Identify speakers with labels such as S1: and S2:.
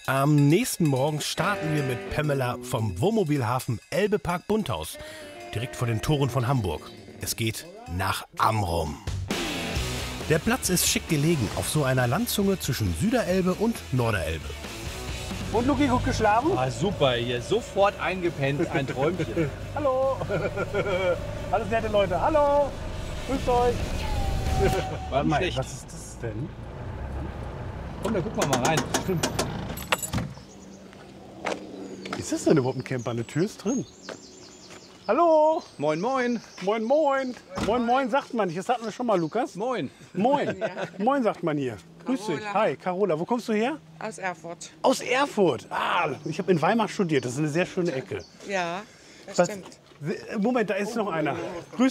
S1: Am nächsten Morgen starten wir mit Pamela vom Wohnmobilhafen Elbepark Bunthaus, direkt vor den Toren von Hamburg. Es geht nach Amrum. Der Platz ist schick gelegen auf so einer Landzunge zwischen Süderelbe und Norderelbe.
S2: Und Luki, gut geschlafen?
S3: Ah, super, hier sofort eingepennt, ein Träumchen.
S2: Hallo. Alles nette Leute. Hallo. Grüßt euch.
S3: War nicht schlecht.
S2: Was ist das denn?
S3: Komm, da gucken wir mal rein.
S2: Stimmt. Ist das denn überhaupt ein Camper? Eine Tür ist drin. Hallo.
S3: Moin, moin.
S2: Moin, moin. Moin, moin sagt man nicht. Das hatten wir schon mal, Lukas.
S3: Moin.
S2: Moin. Moin sagt man hier. Grüß dich. Hi, Carola. Wo kommst du her?
S4: Aus Erfurt.
S2: Aus Erfurt. Ah, ich habe in Weimar studiert. Das ist eine sehr schöne Ecke.
S4: Ja, das
S2: Was-
S4: stimmt.
S2: Moment, da ist noch einer. Grüß